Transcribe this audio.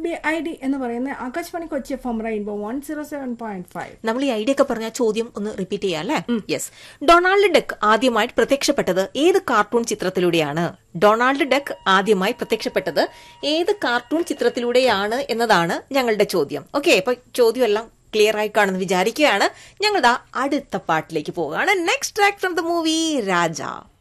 B ID എന്ന് പറയുന്നത് Akashvani Kochi FM rainbow 107.5. നമ്മൾ ഈ ഐഡിയ ഒക്കെ പറഞ്ഞ ചോദ്യം ഒന്ന് റിപ്പീറ്റ് ചെയ്യാം അല്ലേ? യെസ്. ഡൊണാൾഡ് ഡക്ക് ആദ്യമായിട്ട് പ്രത്യക്ഷപ്പെട്ടത് ഏത് കാർട്ടൂൺ ചിത്രത്തിലൂടെയാണ്? ഡൊണാൾഡ് ഡക്ക് ആദ്യമായി പ്രത്യക്ഷപ്പെട്ടത് ഏത് കാർട്ടൂൺ ചിത്രത്തിലൂടെയാണ് എന്നതാണ് ഞങ്ങളുടെ ചോദ്യം. ഓക്കെ, അപ്പൊ ചോദ്യം എല്ലാം ക്ലിയർ ആയി കാണുമെന്ന് വിചാരിക്കുകയാണ്. ഞങ്ങളുടെ അടുത്ത പാട്ടിലേക്ക് പോവുകയാണ്. Next track from the movie Raja.